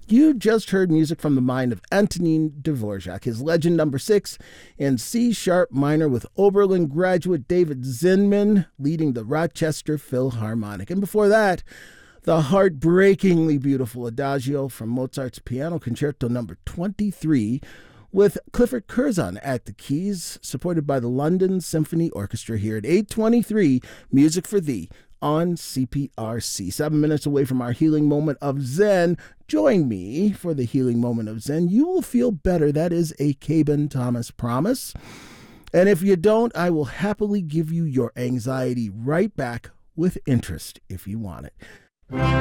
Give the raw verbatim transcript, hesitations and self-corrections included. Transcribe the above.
You just heard music from the mind of Antonin Dvorak, his Legend Number Six in C-sharp minor with Oberlin graduate David Zinman leading the Rochester Philharmonic. And before that, the heartbreakingly beautiful Adagio from Mozart's Piano Concerto Number twenty-three with Clifford Curzon at the keys, supported by the London Symphony Orchestra here at eight twenty-three, Music for Thee on C P R C. Seven minutes away from our healing moment of Zen. Join me for the healing moment of Zen. You will feel better. That is a Caben Thomas promise. And if you don't, I will happily give you your anxiety right back with interest if you want it.